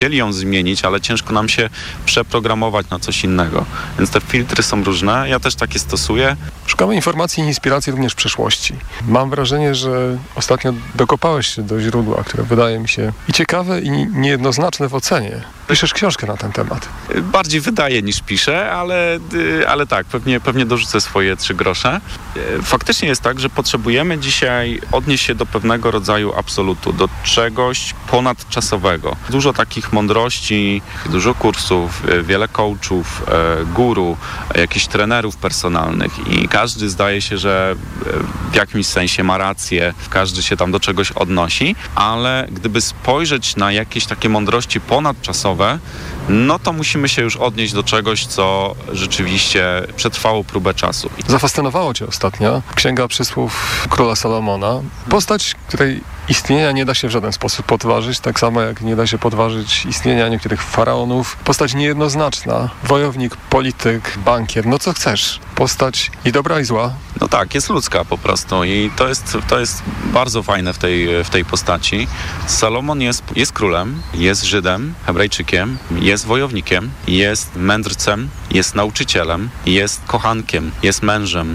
chcieli ją zmienić, ale ciężko nam się przeprogramować na coś innego. Więc te filtry są różne. Ja też takie stosuję. Szukamy informacji i inspiracji również w przeszłości. Mam wrażenie, że ostatnio dokopałeś się do źródła, które wydaje mi się i ciekawe, i niejednoznaczne w ocenie. Piszesz książkę na ten temat. Bardziej wydaje niż piszę, ale tak, pewnie dorzucę swoje 3 grosze. Faktycznie jest tak, że potrzebujemy dzisiaj odnieść się do pewnego rodzaju absolutu, do czegoś ponadczasowego. Dużo takich mądrości, dużo kursów, wiele coachów, guru, jakichś trenerów personalnych i każdy zdaje się, że w jakimś sensie ma rację, każdy się tam do czegoś odnosi, ale gdyby spojrzeć na jakieś takie mądrości ponadczasowe, no to musimy się już odnieść do czegoś, co rzeczywiście przetrwało próbę czasu. Zafascynowało cię ostatnio Księga Przysłów Króla Salomona. Postać, której istnienia nie da się w żaden sposób podważyć, tak samo jak nie da się podważyć istnienia niektórych faraonów. Postać niejednoznaczna, wojownik, polityk, bankier, no co chcesz. Postać i dobra, i zła. No tak, jest ludzka po prostu i to jest bardzo fajne w tej postaci. Salomon jest królem, jest Żydem, Hebrajczykiem, jest wojownikiem, jest mędrcem, jest nauczycielem, jest kochankiem, jest mężem.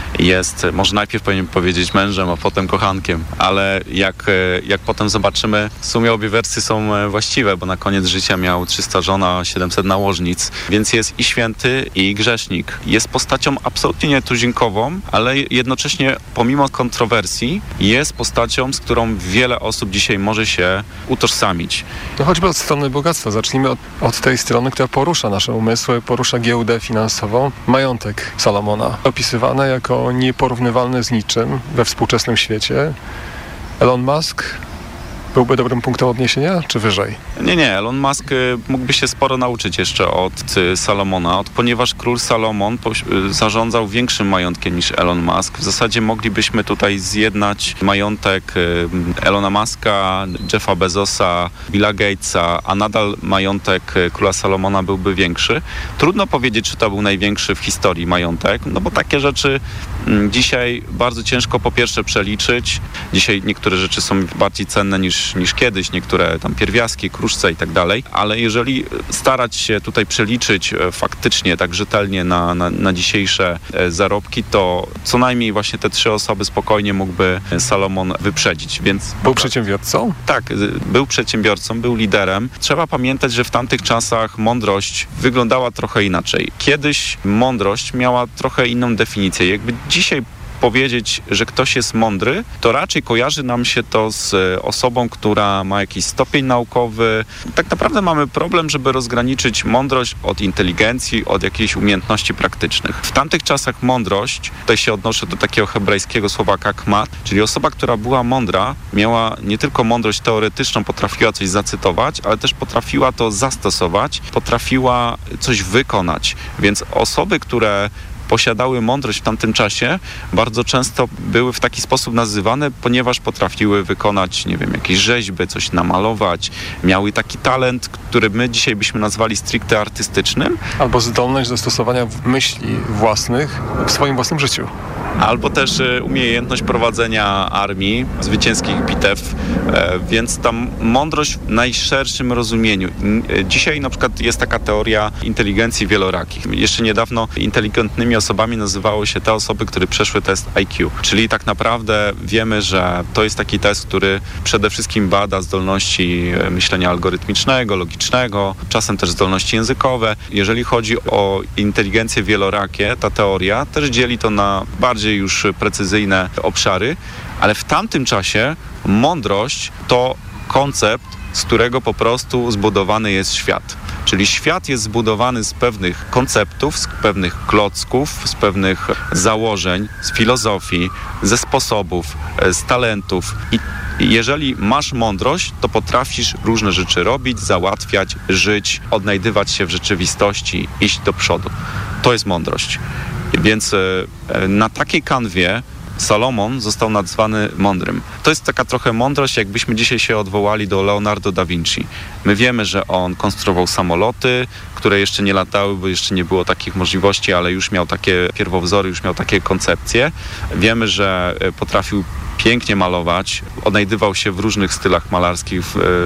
Może najpierw powinien powiedzieć mężem, a potem kochankiem, ale jak potem zobaczymy, w sumie obie wersje są właściwe, bo na koniec życia miał 300 żon, a 700 nałożnic, więc jest i święty, i grzesznik. Jest postacią absolutnie nietuzinkową, ale jednocześnie pomimo kontrowersji jest postacią, z którą wiele osób dzisiaj może się utożsamić. No choćby od strony bogactwa. Zacznijmy od tej strony, która porusza nasze umysły, porusza giełdę finansową. Majątek Salomona, opisywane jako nieporównywalne z niczym we współczesnym świecie. Elon Musk byłby dobrym punktem odniesienia, czy wyżej? Nie. Elon Musk mógłby się sporo nauczyć jeszcze od Salomona, ponieważ król Salomon zarządzał większym majątkiem niż Elon Musk. W zasadzie moglibyśmy tutaj zjednać majątek Elona Muska, Jeffa Bezosa, Billa Gatesa, a nadal majątek króla Salomona byłby większy. Trudno powiedzieć, czy to był największy w historii majątek, no bo takie rzeczy dzisiaj bardzo ciężko po pierwsze przeliczyć. Dzisiaj niektóre rzeczy są bardziej cenne niż kiedyś, niektóre tam pierwiastki, kruszce i tak dalej, ale jeżeli starać się tutaj przeliczyć faktycznie tak rzetelnie na dzisiejsze zarobki, to co najmniej właśnie te 3 osoby spokojnie mógłby Salomon wyprzedzić. Więc był przedsiębiorcą? Tak, był przedsiębiorcą, był liderem. Trzeba pamiętać, że w tamtych czasach mądrość wyglądała trochę inaczej. Kiedyś mądrość miała trochę inną definicję. Jakby dzisiaj powiedzieć, że ktoś jest mądry, to raczej kojarzy nam się to z osobą, która ma jakiś stopień naukowy. Tak naprawdę mamy problem, żeby rozgraniczyć mądrość od inteligencji, od jakichś umiejętności praktycznych. W tamtych czasach mądrość, tutaj się odnoszę do takiego hebrajskiego słowa kakmat, czyli osoba, która była mądra, miała nie tylko mądrość teoretyczną, potrafiła coś zacytować, ale też potrafiła to zastosować, potrafiła coś wykonać. Więc osoby, które posiadały mądrość w tamtym czasie, bardzo często były w taki sposób nazywane, ponieważ potrafiły wykonać, nie wiem, jakieś rzeźby, coś namalować, miały taki talent, który my dzisiaj byśmy nazwali stricte artystycznym. Albo zdolność do stosowania myśli własnych w swoim własnym życiu. Albo też umiejętność prowadzenia armii, zwycięskich bitew, więc ta mądrość w najszerszym rozumieniu. Dzisiaj na przykład jest taka teoria inteligencji wielorakich. Jeszcze niedawno inteligentnymi osobami nazywało się te osoby, które przeszły test IQ. Czyli tak naprawdę wiemy, że to jest taki test, który przede wszystkim bada zdolności myślenia algorytmicznego, logicznego, czasem też zdolności językowe. Jeżeli chodzi o inteligencję wielorakie, ta teoria też dzieli to na bardziej już precyzyjne obszary, ale w tamtym czasie mądrość to koncept, z którego po prostu zbudowany jest świat. Czyli świat jest zbudowany z pewnych konceptów, z pewnych klocków, z pewnych założeń, z filozofii, ze sposobów, z talentów. I jeżeli masz mądrość, to potrafisz różne rzeczy robić, załatwiać, żyć, odnajdywać się w rzeczywistości, iść do przodu. To jest mądrość. Więc na takiej kanwie Salomon został nazwany mądrym. To jest taka trochę mądrość, jakbyśmy dzisiaj się odwołali do Leonardo da Vinci. My wiemy, że on konstruował samoloty, które jeszcze nie latały, bo jeszcze nie było takich możliwości, ale już miał takie pierwowzory, już miał takie koncepcje. Wiemy, że potrafił pięknie malować, odnajdywał się w różnych stylach malarskich,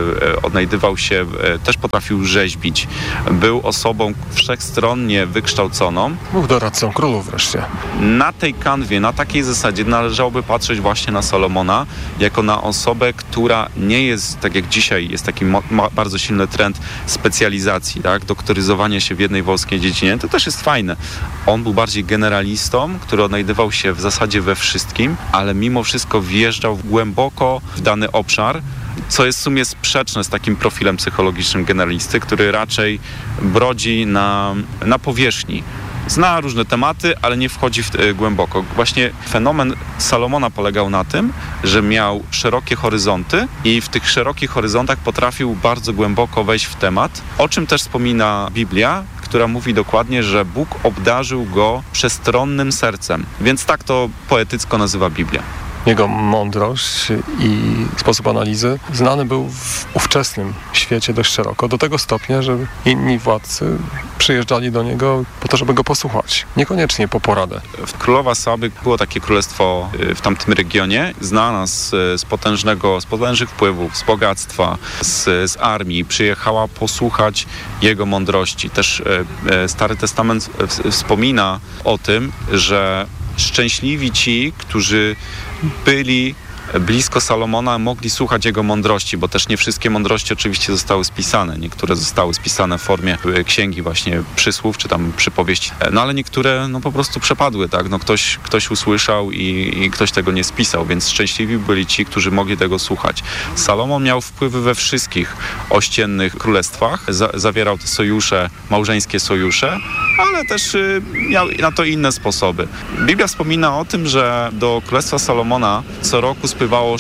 też potrafił rzeźbić. Był osobą wszechstronnie wykształconą. Był doradcą królów wreszcie. Na tej kanwie, na takiej zasadzie należałoby patrzeć właśnie na Salomona jako na osobę, która nie jest, tak jak dzisiaj jest taki bardzo silny trend specjalizacji, tak? Doktoryzowanie się w jednej wąskiej dziedzinie, to też jest fajne. On był bardziej generalistą, który odnajdywał się w zasadzie we wszystkim, ale mimo wszystko wjeżdżał głęboko w dany obszar, co jest w sumie sprzeczne z takim profilem psychologicznym generalisty, który raczej brodzi na powierzchni. Zna różne tematy, ale nie wchodzi głęboko. Właśnie fenomen Salomona polegał na tym, że miał szerokie horyzonty i w tych szerokich horyzontach potrafił bardzo głęboko wejść w temat, o czym też wspomina Biblia, która mówi dokładnie, że Bóg obdarzył go przestronnym sercem. Więc tak to poetycko nazywa Biblia. Jego mądrość i sposób analizy znany był w ówczesnym świecie dość szeroko, do tego stopnia, że inni władcy przyjeżdżali do niego po to, żeby go posłuchać, niekoniecznie po poradę. Królowa Saby było takie królestwo w tamtym regionie, znana z potężnych wpływów, z bogactwa, z armii. Przyjechała posłuchać jego mądrości. Też Stary Testament wspomina o tym, że szczęśliwi ci, którzy byli blisko Salomona, mogli słuchać jego mądrości, bo też nie wszystkie mądrości oczywiście zostały spisane. Niektóre zostały spisane w formie księgi właśnie przysłów, czy tam przypowieści. No ale niektóre po prostu przepadły, tak? Ktoś usłyszał i ktoś tego nie spisał, więc szczęśliwi byli ci, którzy mogli tego słuchać. Salomon miał wpływy we wszystkich ościennych królestwach. Zawierał te sojusze, małżeńskie sojusze, ale też miał na to inne sposoby. Biblia wspomina o tym, że do Królestwa Salomona co roku spływało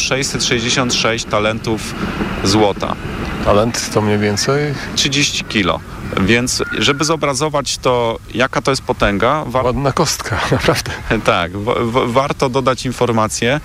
666 talentów złota. Talent to mniej więcej? 30 kilo. Więc żeby zobrazować to, jaka to jest potęga... Ładna kostka, naprawdę. Tak, warto dodać informację,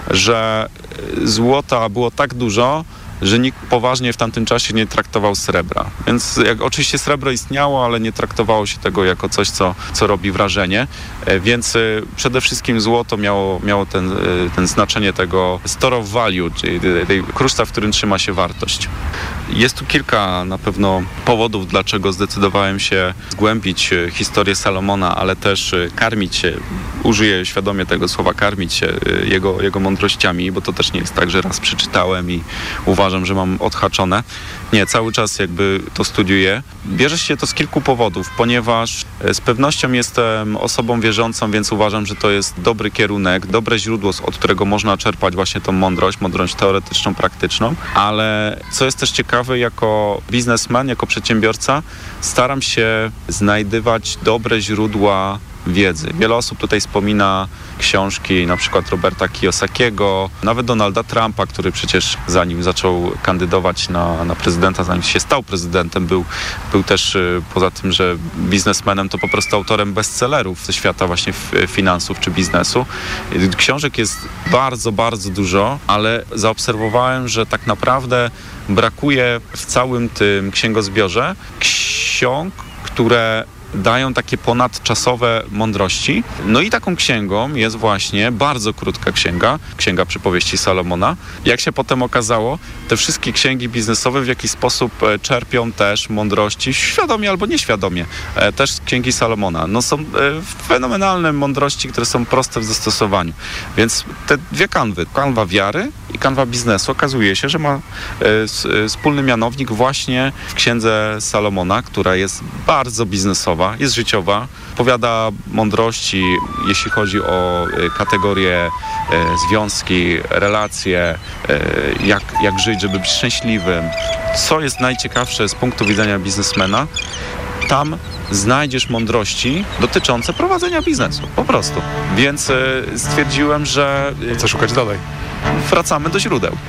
że złota było tak dużo, że nikt poważnie w tamtym czasie nie traktował srebra. Więc oczywiście srebro istniało, ale nie traktowało się tego jako coś, co robi wrażenie. Więc przede wszystkim złoto miało ten znaczenie tego store of value, czyli tej kruszca, w którym trzyma się wartość. Jest tu kilka na pewno powodów, dlaczego zdecydowałem się zgłębić historię Salomona, ale też karmić się, użyję świadomie tego słowa, karmić się jego mądrościami, bo to też nie jest tak, że raz przeczytałem i uważam, że mam odhaczone. Nie, cały czas jakby to studiuję. Bierze się to z kilku powodów, ponieważ z pewnością jestem osobą wierzącą, więc uważam, że to jest dobry kierunek, dobre źródło, od którego można czerpać właśnie tą mądrość teoretyczną, praktyczną, ale co jest też ciekawe, jako biznesmen, jako przedsiębiorca staram się znajdywać dobre źródła wiedzy. Wiele osób tutaj wspomina książki na przykład Roberta Kiyosakiego, nawet Donalda Trumpa, który przecież zanim zaczął kandydować na prezydenta, zanim się stał prezydentem, był też poza tym, że biznesmenem, to po prostu autorem bestsellerów ze świata właśnie finansów czy biznesu. Książek jest bardzo, bardzo dużo, ale zaobserwowałem, że tak naprawdę brakuje w całym tym księgozbiorze ksiąg, które dają takie ponadczasowe mądrości. No i taką księgą jest właśnie bardzo krótka księga przypowieści Salomona. Jak się potem okazało, te wszystkie księgi biznesowe w jakiś sposób czerpią też mądrości, świadomie albo nieświadomie, też z księgi Salomona. No są fenomenalne mądrości, które są proste w zastosowaniu. Więc te dwie kanwy, kanwa wiary i kanwa biznesu, okazuje się, że ma wspólny mianownik właśnie w księdze Salomona, która jest bardzo biznesowa, jest życiowa, powiada mądrości, jeśli chodzi o kategorie, związki, relacje, jak żyć, żeby być szczęśliwym. Co jest najciekawsze z punktu widzenia biznesmena, tam znajdziesz mądrości dotyczące prowadzenia biznesu, po prostu. Więc stwierdziłem, że... Co szukać dalej? Wracamy do źródeł.